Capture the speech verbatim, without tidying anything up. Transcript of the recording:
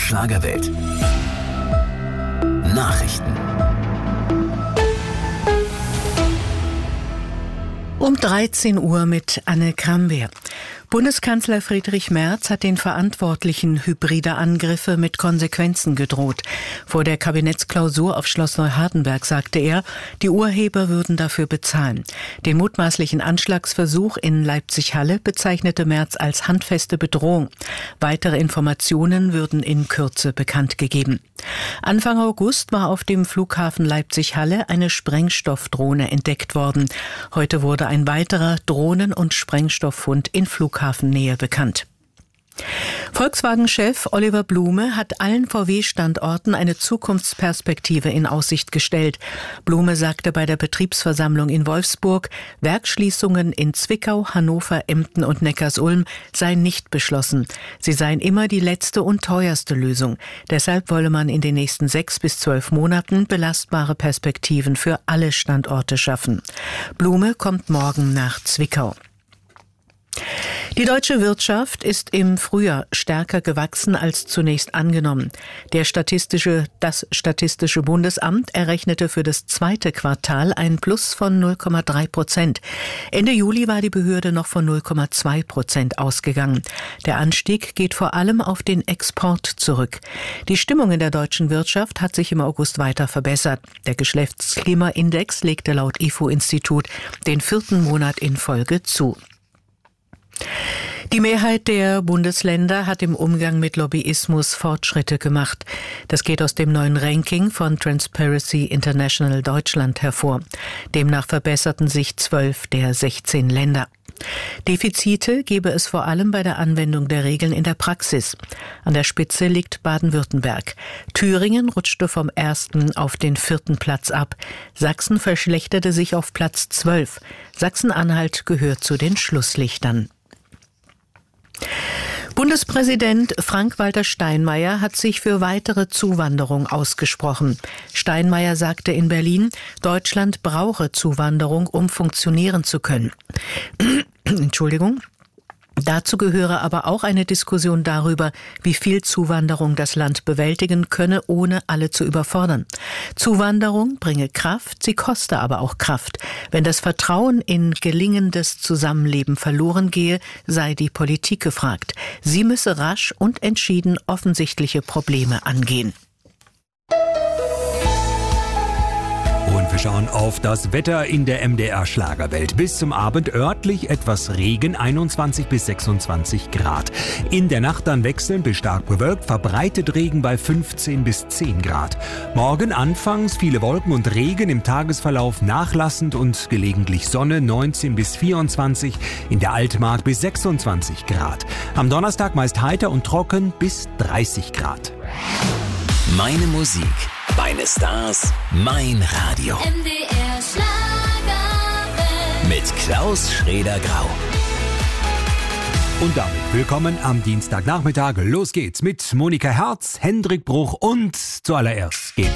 Schlagerwelt. Nachrichten. Um dreizehn Uhr mit Anne Krambeer. Bundeskanzler Friedrich Merz hat den Verantwortlichen hybride Angriffe mit Konsequenzen gedroht. Vor der Kabinettsklausur auf Schloss Neuhardenberg sagte er, die Urheber würden dafür bezahlen. Den mutmaßlichen Anschlagsversuch in Leipzig-Halle bezeichnete Merz als handfeste Bedrohung. Weitere Informationen würden in Kürze bekannt gegeben. Anfang August war auf dem Flughafen Leipzig-Halle eine Sprengstoffdrohne entdeckt worden. Heute wurde ein weiterer Drohnen- und Sprengstofffund in Flughafennähe bekannt. Volkswagen-Chef Oliver Blume hat allen V W-Standorten eine Zukunftsperspektive in Aussicht gestellt. Blume sagte bei der Betriebsversammlung in Wolfsburg, Werksschließungen in Zwickau, Hannover, Emden und Neckarsulm seien nicht beschlossen. Sie seien immer die letzte und teuerste Lösung. Deshalb wolle man in den nächsten sechs bis zwölf Monaten belastbare Perspektiven für alle Standorte schaffen. Blume kommt morgen nach Zwickau. Die deutsche Wirtschaft ist im Frühjahr stärker gewachsen als zunächst angenommen. Der Statistische, das Statistische Bundesamt errechnete für das zweite Quartal ein Plus von null Komma drei Prozent. Ende Juli war die Behörde noch von null Komma zwei Prozent ausgegangen. Der Anstieg geht vor allem auf den Export zurück. Die Stimmung in der deutschen Wirtschaft hat sich im August weiter verbessert. Der Geschäftsklimaindex legte laut I F O-Institut den vierten Monat in Folge zu. Die Mehrheit der Bundesländer hat im Umgang mit Lobbyismus Fortschritte gemacht. Das geht aus dem neuen Ranking von Transparency International Deutschland hervor. Demnach verbesserten sich zwölf der sechzehn Länder. Defizite gebe es vor allem bei der Anwendung der Regeln in der Praxis. An der Spitze liegt Baden-Württemberg. Thüringen rutschte vom ersten auf den vierten Platz ab. Sachsen verschlechterte sich auf Platz zwölf. Sachsen-Anhalt gehört zu den Schlusslichtern. Bundespräsident Frank-Walter Steinmeier hat sich für weitere Zuwanderung ausgesprochen. Steinmeier sagte in Berlin, Deutschland brauche Zuwanderung, um funktionieren zu können. Entschuldigung. Dazu gehöre aber auch eine Diskussion darüber, wie viel Zuwanderung das Land bewältigen könne, ohne alle zu überfordern. Zuwanderung bringe Kraft, sie koste aber auch Kraft. Wenn das Vertrauen in gelingendes Zusammenleben verloren gehe, sei die Politik gefragt. Sie müsse rasch und entschieden offensichtliche Probleme angehen. Und wir schauen auf das Wetter in der M D R Schlagerwelt. Bis zum Abend örtlich etwas Regen, einundzwanzig bis sechsundzwanzig Grad. In der Nacht dann wechselnd bis stark bewölkt, verbreitet Regen bei fünfzehn bis zehn Grad. Morgen anfangs viele Wolken und Regen, im Tagesverlauf nachlassend und gelegentlich Sonne, neunzehn bis vierundzwanzig, in der Altmark bis sechsundzwanzig Grad. Am Donnerstag meist heiter und trocken bis dreißig Grad. Meine Musik, meine Stars, mein Radio. M D R Schlagerwelt. Mit Klaus Schrader-Grau. Und damit willkommen am Dienstagnachmittag. Los geht's mit Monika Herz, Hendrik Bruch und zuallererst geht's